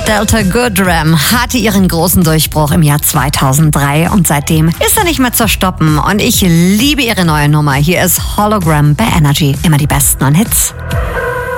Delta Goodrem hatte ihren großen Durchbruch im Jahr 2003 und seitdem ist er nicht mehr zu stoppen. Und ich liebe ihre neue Nummer. Hier ist Hologram bei Energy. Immer die besten neuen Hits.